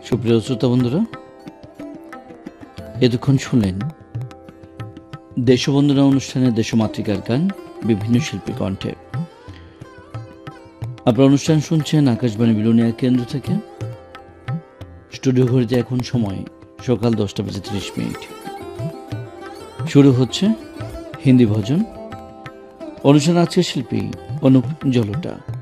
সুপ্রিয় শ্রোতা বন্ধুরা, এতক্ষণ শুনলেন দেশবন্ধুরা অনুষ্ঠানে দেশমাতৃকার গান বিভিন্ন শিল্পী কণ্ঠে। আপনার অনুষ্ঠান শুনছেন আকাশবাণী বিলোনিয়া কেন্দ্র থেকে। স্টুডিও ঘড়িতে এখন সময় সকাল 10:30। শুরু হচ্ছে হিন্দি ভজন অনুষ্ঠান। আজকের শিল্পী অনুপ জলোটা।